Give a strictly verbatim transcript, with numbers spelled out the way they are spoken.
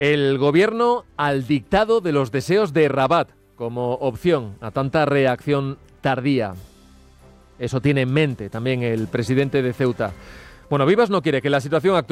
El gobierno al dictado de los deseos de Rabat como opción a tanta reacción tardía. Eso tiene en mente también el presidente de Ceuta. Bueno, Vivas no quiere que la situación actual